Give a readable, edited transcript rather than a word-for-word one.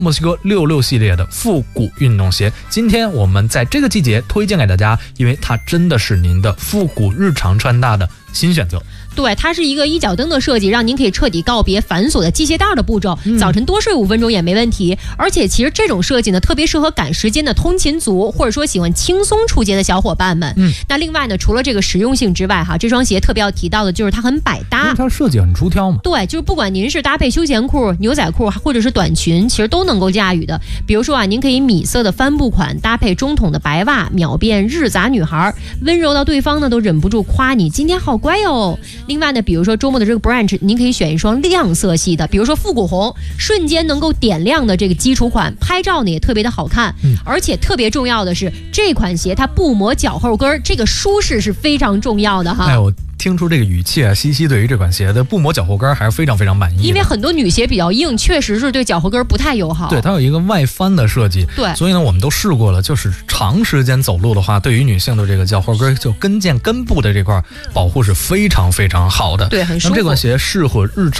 墨西哥66系列的复古运动鞋。今天我们在这个季节推荐给大家，因为它真的是您的复古日常穿搭的新选择。 对，它是一个一脚蹬的设计，让您可以彻底告别繁琐的系鞋带的步骤，早晨多睡5分钟也没问题。而且其实这种设计呢，特别适合赶时间的通勤族，或者说喜欢轻松出街的小伙伴们。那另外呢，除了这个实用性之外，这双鞋特别要提到的就是它很百搭， 因为它设计很出挑嘛。 对，就是不管您是搭配休闲裤、牛仔裤，或者是短裙，其实都能够驾驭的。比如说您可以米色的帆布款搭配中筒的白袜，秒变日杂女孩，温柔到对方呢都忍不住夸你今天好乖哦。另外呢，比如说周末的这个 brunch， 您可以选一双亮色系的，比如说复古红，瞬间能够点亮的这个基础款，拍照呢也特别的好看。而且特别重要的是，这款鞋它不磨脚后跟，这个舒适是非常重要的哈。 哎，我听出这个语气西西对于这款鞋的不磨脚后跟还是非常非常满意的。 因为很多女鞋比较硬，确实是对脚后跟不太友好。 对，它有一个外翻的设计。 对， 所以呢，我们都试过了，就是长时间走路的话，对于女性的这个脚后跟就跟腱根部的这块保护是非常非常好的。 对，很舒服。 那么这款鞋适合日常